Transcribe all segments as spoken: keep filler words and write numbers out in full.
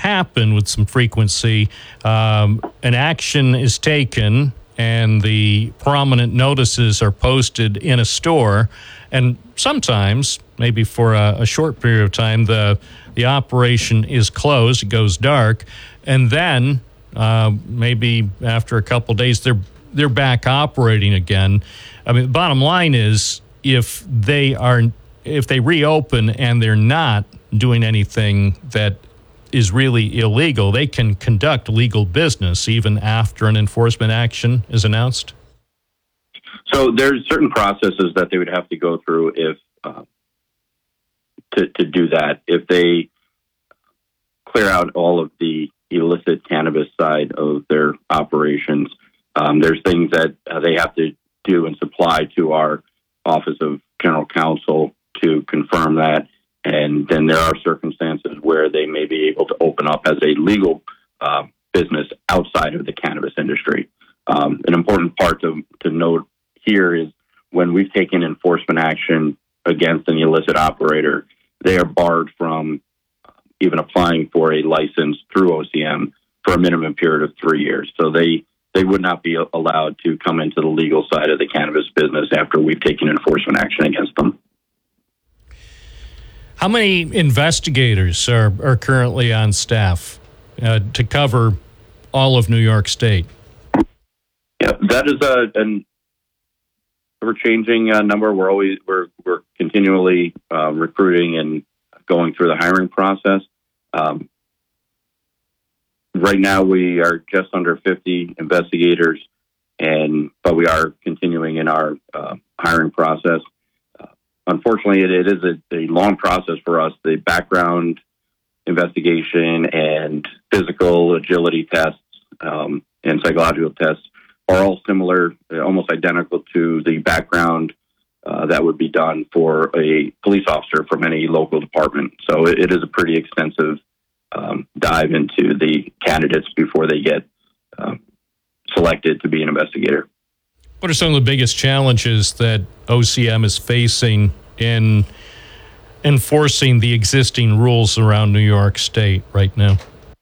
happen with some frequency. Um, an action is taken and the prominent notices are posted in a store, and sometimes, maybe for a, a short period of time, the the operation is closed, it goes dark, and then uh, maybe after a couple of days they're they're back operating again. I mean, the bottom line is if they are if they reopen and they're not doing anything that is really illegal, they can conduct legal business even after an enforcement action is announced? So there's certain processes that they would have to go through if uh, to, to do that. If they clear out all of the illicit cannabis side of their operations, um, there's things that uh, they have to do and supply to our Office of General Counsel to confirm that. And then there are circumstances where they may be able to open up as a legal uh, business outside of the cannabis industry. Um, an important part to, to note here is when we've taken enforcement action against an illicit operator, they are barred from even applying for a license through O C M for a minimum period of three years. So they, they would not be allowed to come into the legal side of the cannabis business after we've taken enforcement action against them. How many investigators are, are currently on staff uh, to cover all of New York State? Yeah, that is a an ever-changing uh, number. We're always we're we're continually uh, recruiting and going through the hiring process. Um, right now, we are just under fifty investigators, and but we are continuing in our uh, hiring process. Unfortunately, it, it is a, a long process for us. The background investigation and physical agility tests um, and psychological tests are all similar, almost identical to the background uh, that would be done for a police officer from any local department. So it, it is a pretty extensive um, dive into the candidates before they get uh, selected to be an investigator. What are some of the biggest challenges that O C M is facing in enforcing the existing rules around New York State right now?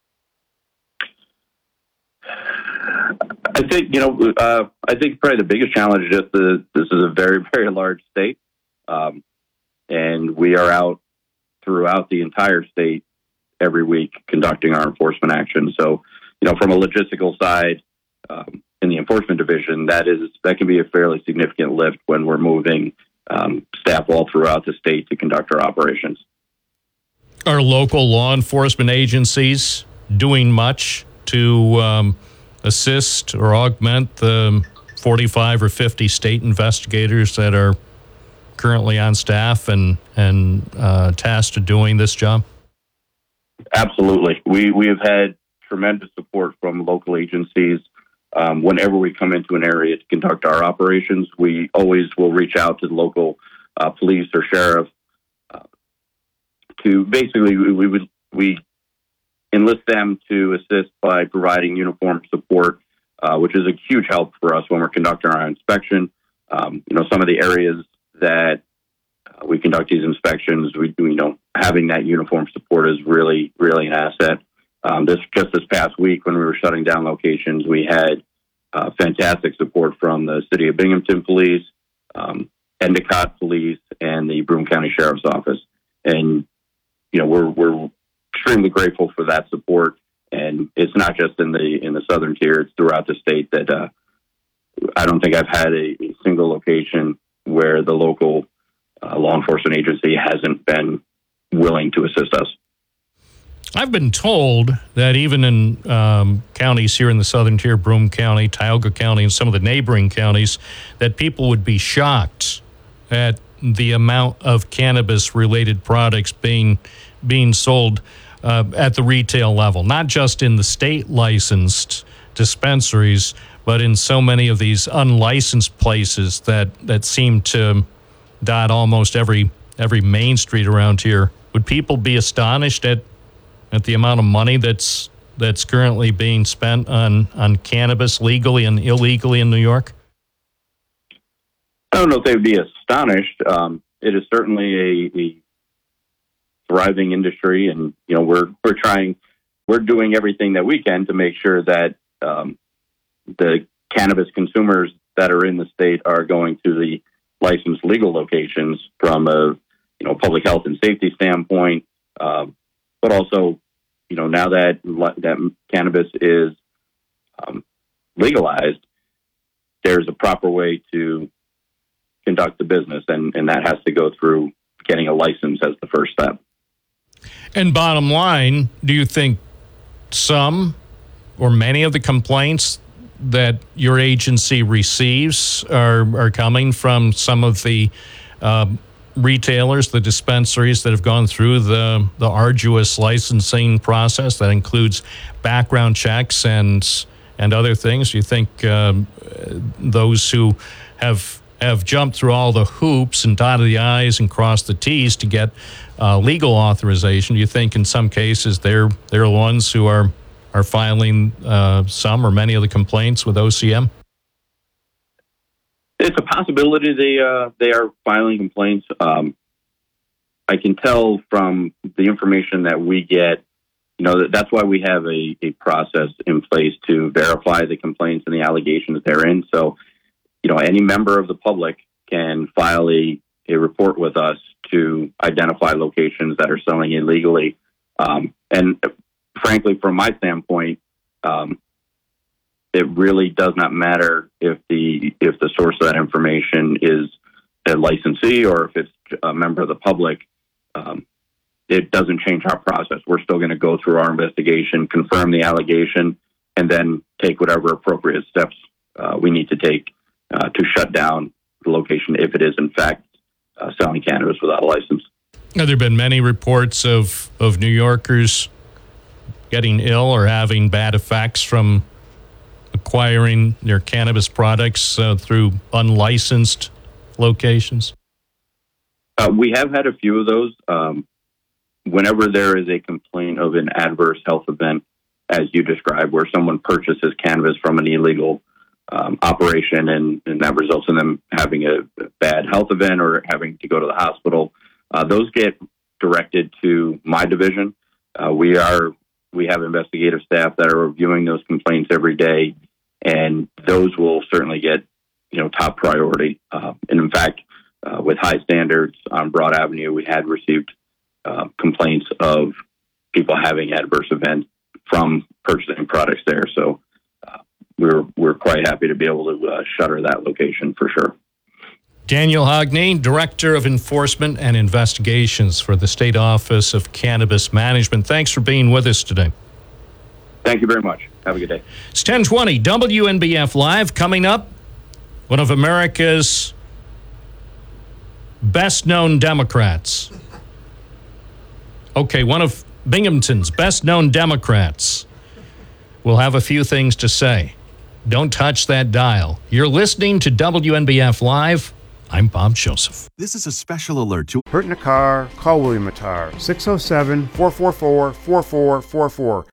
I think, you know, uh, I think probably the biggest challenge is just that this is a very, very large state. Um, and we are out throughout the entire state every week conducting our enforcement action. So, you know, from a logistical side, um, in the enforcement division, that is that can be a fairly significant lift when we're moving um, staff all throughout the state to conduct our operations. Are local law enforcement agencies doing much to um, assist or augment the forty-five or fifty state investigators that are currently on staff and and uh, tasked to doing this job? Absolutely. We we have had tremendous support from local agencies. Um, whenever we come into an area to conduct our operations, we always will reach out to the local uh, police or sheriff uh, to basically we, we would we enlist them to assist by providing uniform support, uh, which is a huge help for us when we're conducting our inspection. Um, you know, some of the areas that uh, we conduct these inspections, we you know having that uniform support is really really an asset. Um, this just this past week, when we were shutting down locations, we had uh, fantastic support from the City of Binghamton Police, um, Endicott Police, and the Broome County Sheriff's Office. And you know, we're we're extremely grateful for that support. And it's not just in the in the southern tier; it's throughout the state. That uh, I don't think I've had a, a single location where the local uh, law enforcement agency hasn't been willing to assist us. I've been told that even in um, counties here in the southern tier, Broome County, Tioga County, and some of the neighboring counties, that people would be shocked at the amount of cannabis-related products being being sold uh, at the retail level, not just in the state-licensed dispensaries, but in so many of these unlicensed places that, that seem to dot almost every every main street around here. Would people be astonished at at the amount of money that's that's currently being spent on, on cannabis legally and illegally in New York? I don't know if they would be astonished. Um, it is certainly a, a thriving industry, and you know we're we're trying we're doing everything that we can to make sure that um, the cannabis consumers that are in the state are going to the licensed legal locations from a you know public health and safety standpoint, um, but also you know now that that cannabis is um, legalized, there's a proper way to conduct the business, and, and that has to go through getting a license as the first step. And bottom line, do you think some or many of the complaints that your agency receives are, are coming from some of the uh, retailers, the dispensaries that have gone through the, the arduous licensing process that includes background checks and and other things? Do you think um, those who have have jumped through all the hoops and dotted the I's and crossed the T's to get uh, legal authorization, do you think in some cases they're they're the ones who are are filing uh, some or many of the complaints with O C M? It's a possibility they uh, they are filing complaints. Um, I can tell from the information that we get, you know, that's why we have a, a process in place to verify the complaints and the allegations therein. So, you know, any member of the public can file a, a report with us to identify locations that are selling illegally. Um, and frankly, from my standpoint, um, it really does not matter if the if the source of that information is a licensee or if it's a member of the public. Um, it doesn't change our process. We're still going to go through our investigation, confirm the allegation, and then take whatever appropriate steps uh, we need to take uh, to shut down the location if it is, in fact, uh, selling cannabis without a license. Have there been many reports of, of New Yorkers getting ill or having bad effects from acquiring their cannabis products uh, through unlicensed locations? Uh, we have had a few of those. Um, whenever there is a complaint of an adverse health event, as you described, where someone purchases cannabis from an illegal um, operation and, and that results in them having a bad health event or having to go to the hospital, uh, those get directed to my division. Uh, we are we have investigative staff that are reviewing those complaints every day, and those will certainly get you know top priority. Uh, and in fact, uh, with high standards on Broad Avenue, we had received Uh, complaints of people having adverse events from purchasing products there. So uh, we're we're quite happy to be able to uh, shutter that location for sure. Daniel Hogney, Director of Enforcement and Investigations for the State Office of Cannabis Management. Thanks for being with us today. Thank you very much. Have a good day. It's ten twenty W N B F Live. Coming up, one of America's best-known Democrats. Okay, one of Binghamton's best-known Democrats will have a few things to say. Don't touch that dial. You're listening to W N B F Live. I'm Bob Joseph. This is a special alert to hurt in a car. Call William Attar, six oh seven, four four four, four four four four.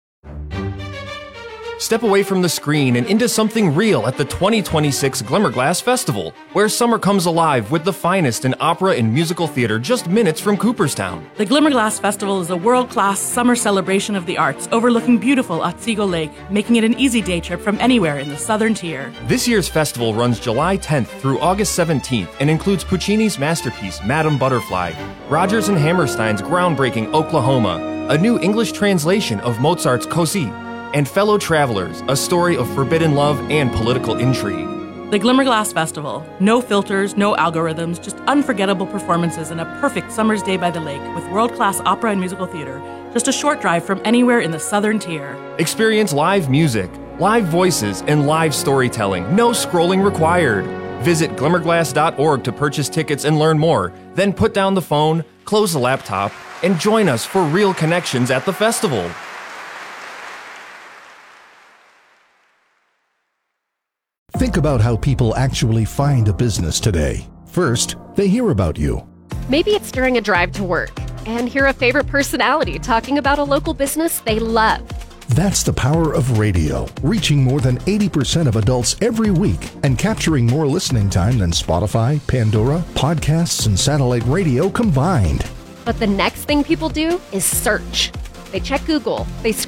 Step away from the screen and into something real at the twenty twenty-six Glimmerglass Festival, where summer comes alive with the finest in opera and musical theater just minutes from Cooperstown. The Glimmerglass Festival is a world-class summer celebration of the arts overlooking beautiful Otsego Lake, making it an easy day trip from anywhere in the southern tier. This year's festival runs July tenth through August seventeenth and includes Puccini's masterpiece, Madame Butterfly, Rodgers and Hammerstein's groundbreaking Oklahoma, a new English translation of Mozart's Così, and Fellow Travelers, a story of forbidden love and political intrigue. The Glimmerglass Festival. No filters, no algorithms, just unforgettable performances and a perfect summer's day by the lake with world-class opera and musical theater. Just a short drive from anywhere in the southern tier. Experience live music, live voices, and live storytelling. No scrolling required. Visit glimmerglass dot org to purchase tickets and learn more. Then put down the phone, close the laptop, and join us for real connections at the festival. Think about how people actually find a business today. First, they hear about you. Maybe it's during a drive to work and hear a favorite personality talking about a local business they love. That's the power of radio, reaching more than eighty percent of adults every week and capturing more listening time than Spotify, Pandora, podcasts, and satellite radio combined. But the next thing people do is search. They check Google. They